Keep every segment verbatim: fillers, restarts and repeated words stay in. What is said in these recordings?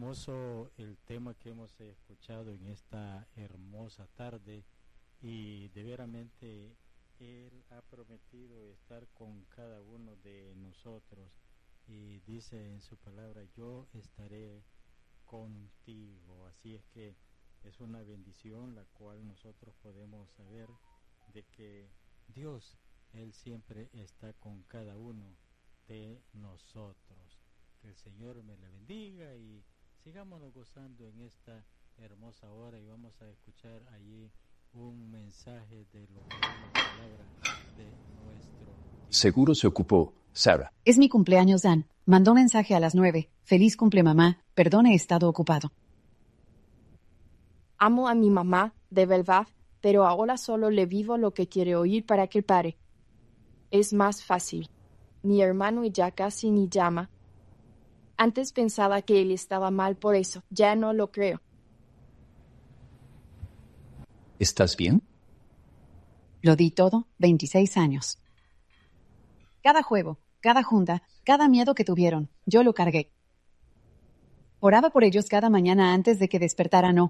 hermoso el tema que hemos escuchado en esta hermosa tarde y de veramente Él ha prometido estar con cada uno de nosotros y dice en su palabra, yo estaré contigo. Así es que es una bendición la cual nosotros podemos saber de que Dios, Él siempre está con cada uno de nosotros. Que el Señor me le bendiga y sigámonos gozando en esta hermosa hora y vamos a escuchar allí un mensaje de lo que es la palabra de nuestro Dios. Seguro se ocupó, Sarah. Es mi cumpleaños, Dan. Mandó mensaje a las nueve. Feliz cumple, mamá. Perdón, he estado ocupado. Amo a mi mamá, de verdad, pero ahora solo le vivo lo que quiere oír para que pare. Es más fácil. Mi hermano ya casi ni llama. Antes pensaba que él estaba mal por eso. Ya no lo creo. ¿Estás bien? Lo di todo, veintiséis años. Cada juego, cada junta, cada miedo que tuvieron, yo lo cargué. Oraba por ellos cada mañana antes de que despertara, no.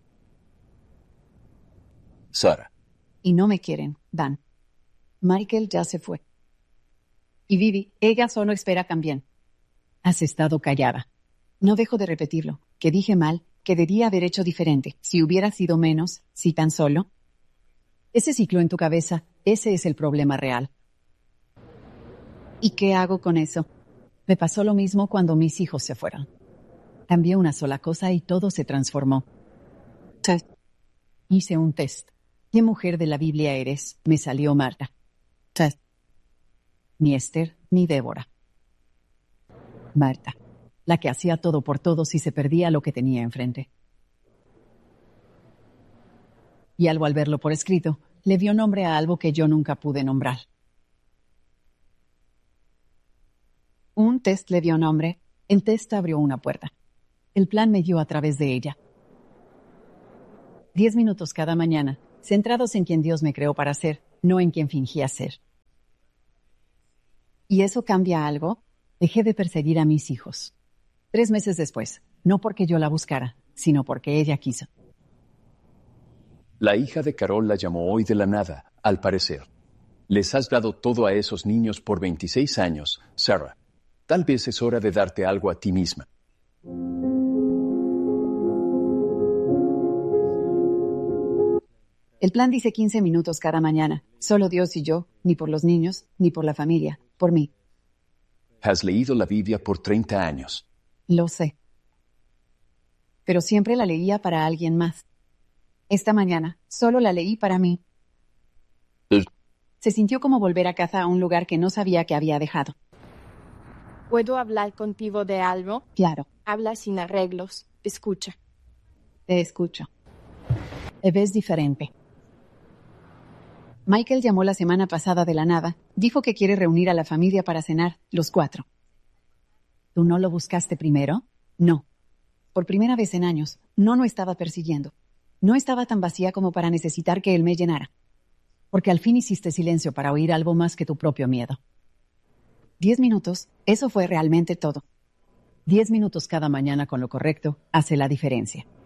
Sarah. Y no me quieren, Dan. Michael ya se fue. Y Vivi, ella solo espera también. Has estado callada. No dejo de repetirlo, que dije mal, que debía haber hecho diferente, si hubiera sido menos, si tan solo. Ese ciclo en tu cabeza, ese es el problema real. ¿Y qué hago con eso? Me pasó lo mismo cuando mis hijos se fueron. Cambié una sola cosa y todo se transformó. Test. Hice un test. ¿Qué mujer de la Biblia eres? Me salió Marta. Test. Ni Esther, ni Débora. Marta, la que hacía todo por todos y se perdía lo que tenía enfrente. Y algo al verlo por escrito, le dio nombre a algo que yo nunca pude nombrar. Un test le dio nombre, el test abrió una puerta. El plan me dio a través de ella. Diez minutos cada mañana, centrados en quien Dios me creó para ser, no en quien fingía ser. ¿Y eso cambia algo? Dejé de perseguir a mis hijos. Tres meses después, no porque yo la buscara, sino porque ella quiso. La hija de Carol la llamó hoy de la nada, al parecer. Les has dado todo a esos niños por veintiséis años, Sarah. Tal vez es hora de darte algo a ti misma. El plan dice quince minutos cada mañana. Solo Dios y yo, ni por los niños, ni por la familia, por mí. Has leído la Biblia por treinta años. Lo sé. Pero siempre la leía para alguien más. Esta mañana, solo la leí para mí. Es... Se sintió como volver a casa a un lugar que no sabía que había dejado. ¿Puedo hablar contigo de algo? Claro. Habla sin arreglos. Escucha. Te escucho. Te ves diferente. Michael llamó la semana pasada de la nada. Dijo que quiere reunir a la familia para cenar, los cuatro. ¿Tú no lo buscaste primero? No. Por primera vez en años, no lo estaba persiguiendo. No estaba tan vacía como para necesitar que él me llenara. Porque al fin hiciste silencio para oír algo más que tu propio miedo. Diez minutos, eso fue realmente todo. Diez minutos cada mañana con lo correcto hace la diferencia.